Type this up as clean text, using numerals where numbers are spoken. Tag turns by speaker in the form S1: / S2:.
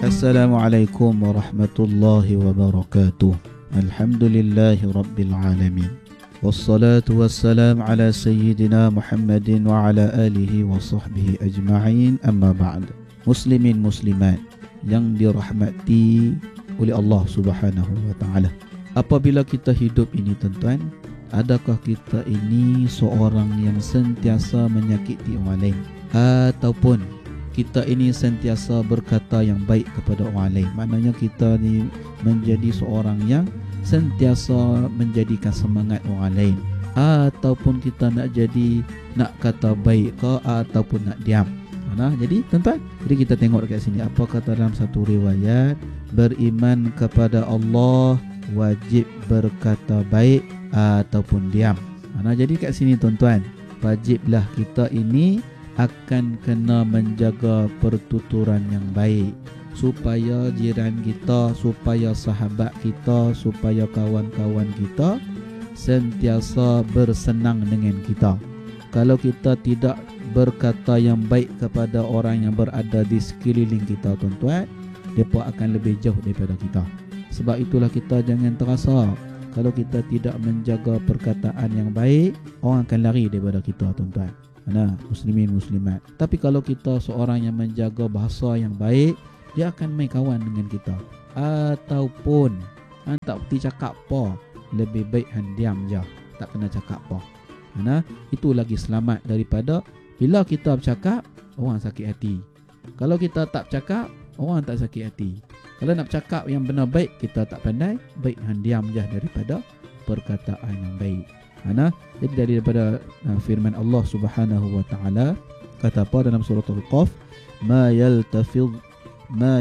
S1: Assalamualaikum warahmatullahi wabarakatuh. Alhamdulillahi rabbil alamin. Wassalatu wassalam ala sayyidina Muhammadin wa ala alihi wa sahbihi ajma'in, amma ba'd. Muslimin muslimat yang dirahmati oleh Allah Subhanahu wa taala. Apabila kita hidup ini tuan-tuan, adakah kita ini seorang yang sentiasa menyakiti orang lain, ataupun kita ini sentiasa berkata yang baik kepada orang lain? Maknanya kita ni menjadi seorang yang sentiasa menjadikan semangat orang lain, ataupun kita nak kata baik ke ataupun nak diam. Jadi tuan-tuan, jadi kita tengok dekat sini apa kata dalam satu riwayat, beriman kepada Allah wajib berkata baik ataupun diam. Jadi kat sini tuan-tuan, wajiblah kita ini akan kena menjaga pertuturan yang baik, supaya jiran kita, supaya sahabat kita, supaya kawan-kawan kita sentiasa bersenang dengan kita. Kalau kita tidak berkata yang baik kepada orang yang berada di sekeliling kita tuan-tuan, mereka akan lebih jauh daripada kita. Sebab itulah kita jangan terasa kalau kita tidak menjaga perkataan yang baik, orang akan lari daripada kita tuan-tuan. Muslimin muslimat. Tapi kalau kita seorang yang menjaga bahasa yang baik, dia akan main kawan dengan kita. Ataupun tak berhenti cakap apa, lebih baik diam je, tak kena cakap apa. Itu lagi selamat daripada bila kita bercakap, orang sakit hati. Kalau kita tak bercakap, orang tak sakit hati. Kalau nak bercakap yang benar baik, kita tak pandai, baik diam je daripada perkataan yang baik. Jadi daripada firman Allah Subhanahu wa taala, kata apa dalam surah Al-Qaf, ma